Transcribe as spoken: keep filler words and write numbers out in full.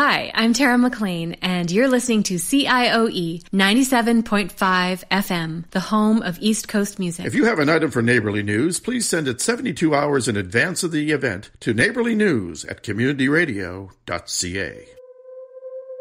Hi, I'm Tara McLean, and you're listening to C I O E ninety-seven point five F M, the home of East Coast music. If you have an item for Neighborly News, please send it seventy-two hours in advance of the event to neighborlynews at community radio dot c a.